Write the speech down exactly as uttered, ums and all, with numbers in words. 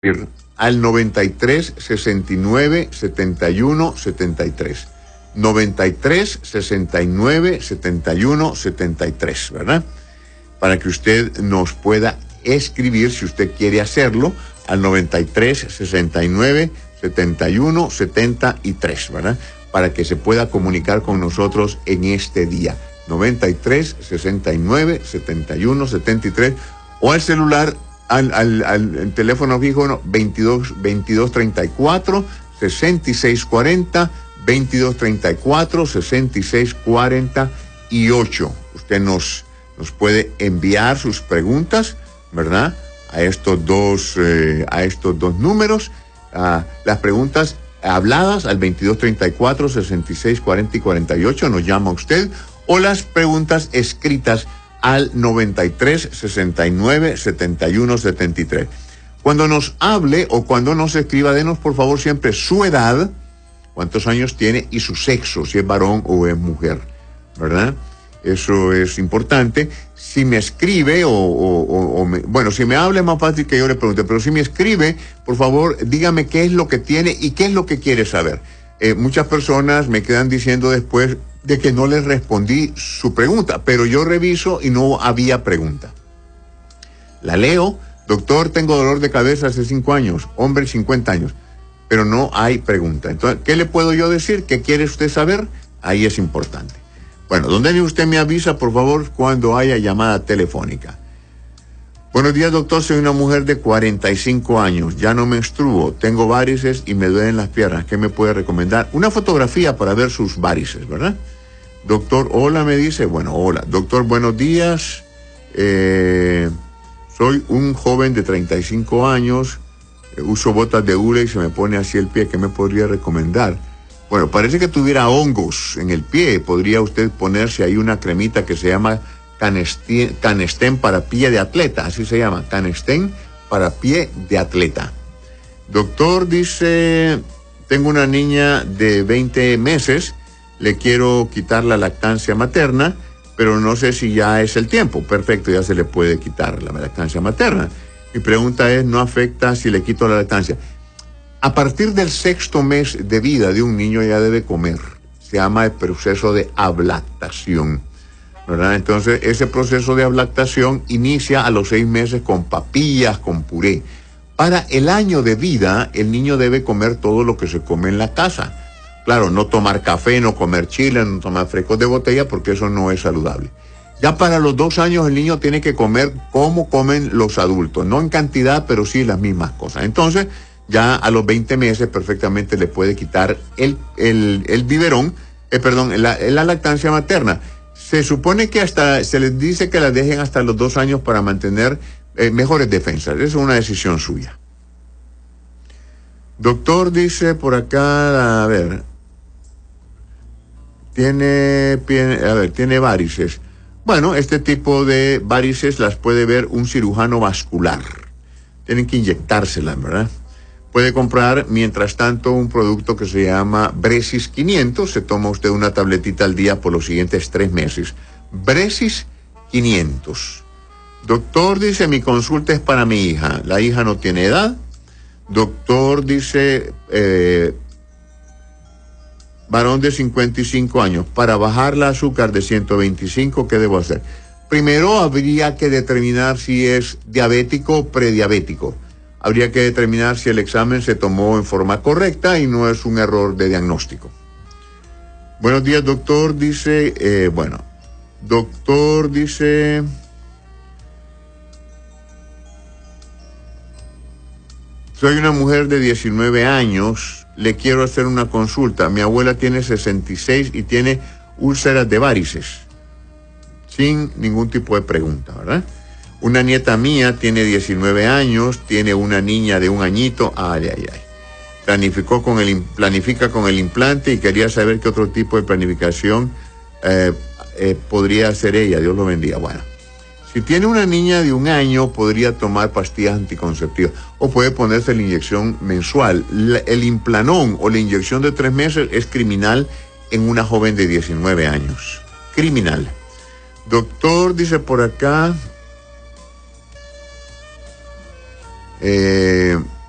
al noventa y tres, sesenta y nueve, setenta y uno, setenta y tres. noventa y tres, sesenta y nueve, setenta y uno, setenta y tres, ¿verdad? Para que usted nos pueda escribir, si usted quiere hacerlo, al noventa y tres, sesenta y nueve, setenta y uno, setenta y tres, ¿verdad? Para que se pueda comunicar con nosotros en este día. noventa y tres, sesenta y nueve, setenta y uno, setenta y tres, o al celular, al, al, al, al teléfono fijo, no, veintidós, veintidós treinta y cuatro, sesenta y seis cuarenta, veintidós treinta y cuatro, sesenta y seis cuarenta y ocho. Usted nos, nos puede enviar sus preguntas, ¿verdad? A estos dos, eh, a estos dos números. Uh, las preguntas habladas al veintidós treinta y cuatro, sesenta y seis cuarenta y cuarenta y ocho, nos llama usted, o las preguntas escritas al noventa y tres, sesenta y nueve, setenta y uno, setenta y tres. Cuando nos hable o cuando nos escriba, denos por favor siempre su edad, cuántos años tiene y su sexo, si es varón o es mujer, ¿verdad? Eso es importante. Si me escribe o, o, o, o me, bueno, si me habla es más fácil que yo le pregunte, pero si me escribe, por favor, dígame qué es lo que tiene y qué es lo que quiere saber. Eh, muchas personas me quedan diciendo después de que no les respondí su pregunta, pero yo reviso y no había pregunta. La leo: doctor, tengo dolor de cabeza hace cinco años, hombre, cincuenta años, pero no hay pregunta. Entonces, ¿qué le puedo yo decir? ¿Qué quiere usted saber? Ahí es importante. Bueno, ¿dónde usted me avisa, por favor, cuando haya llamada telefónica? Buenos días, doctor, soy una mujer de cuarenta y cinco años, ya no menstruo, tengo varices y me duelen las piernas. ¿Qué me puede recomendar? Una fotografía para ver sus varices, ¿verdad? Doctor, hola, me dice. Bueno, hola. Doctor, buenos días. Eh, soy un joven de treinta y cinco años, eh, uso botas de hule y se me pone así el pie. ¿Qué me podría recomendar? Bueno, parece que tuviera hongos en el pie. Podría usted ponerse ahí una cremita que se llama Canesten, Canesten para pie de atleta, así se llama, Canesten para pie de atleta. Doctor, dice, tengo una niña de veinte meses, le quiero quitar la lactancia materna, pero no sé si ya es el tiempo. Perfecto, ya se le puede quitar la lactancia materna. Mi pregunta es, ¿no afecta si le quito la lactancia? A partir del sexto mes de vida de un niño ya debe comer. Se llama el proceso de ablactación, ¿verdad? Entonces, ese proceso de ablactación inicia a los seis meses con papillas, con puré. Para el año de vida, el niño debe comer todo lo que se come en la casa. Claro, no tomar café, no comer chile, no tomar frescos de botella, porque eso no es saludable. Ya para los dos años el niño tiene que comer como comen los adultos, no en cantidad, pero sí las mismas cosas. Entonces, ya a los veinte meses perfectamente le puede quitar el, el, el biberón, eh, perdón, la, la lactancia materna. Se supone que hasta, se les dice que la dejen hasta los dos años para mantener eh, mejores defensas. Eso es una decisión suya. Doctor, dice por acá, a ver, tiene, a ver, tiene varices. Bueno, este tipo de varices las puede ver un cirujano vascular. Tienen que inyectárselas, ¿verdad? Puede comprar, mientras tanto, un producto que se llama Bresis quinientos. Se toma usted una tabletita al día por los siguientes tres meses. Bresis quinientos. Doctor, dice, mi consulta es para mi hija. La hija no tiene edad. Doctor, dice, eh, varón de cincuenta y cinco años. Para bajar la azúcar de ciento veinticinco, ¿qué debo hacer? Primero habría que determinar si es diabético o prediabético. Habría que determinar si el examen se tomó en forma correcta y no es un error de diagnóstico. Buenos días, doctor, dice, eh, bueno, doctor, dice, soy una mujer de diecinueve años, le quiero hacer una consulta. Mi abuela tiene sesenta y seis y tiene úlceras de varices, sin ningún tipo de pregunta, ¿verdad? Una nieta mía tiene diecinueve años, tiene una niña de un añito, ay, ay, ay. Planificó con el, planifica con el implante y quería saber qué otro tipo de planificación eh, eh, podría hacer ella, Dios lo bendiga. Bueno, si tiene una niña de un año, podría tomar pastillas anticonceptivas o puede ponerse la inyección mensual. La, el implanón o la inyección de tres meses es criminal en una joven de diecinueve años. Criminal. Doctor, dice por acá, Eh,